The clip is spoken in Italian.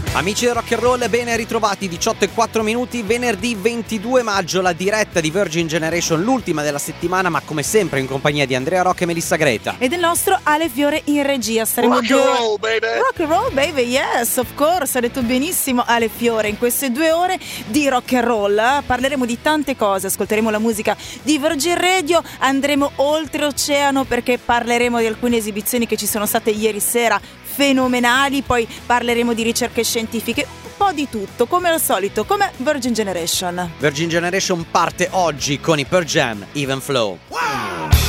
Amici del rock and roll, ben ritrovati, 18:04, venerdì 22 maggio, la diretta di Virgin Generation, l'ultima della settimana, ma come sempre in compagnia di Andrea Rocca e Melissa Greta. E del nostro Ale Fiore in regia. Saremo rock and roll, baby! Rock and roll, baby, yes, of course, ha detto benissimo Ale Fiore. In queste 2 ore di rock and roll parleremo di tante cose, ascolteremo la musica di Virgin Radio, andremo oltreoceano perché parleremo di alcune esibizioni che ci sono state ieri sera, fenomenali, poi parleremo di ricerche scientifiche, un po' di tutto, come al solito, come Virgin Generation. Virgin Generation parte oggi con i Pearl Jam, Even Flow. Wow!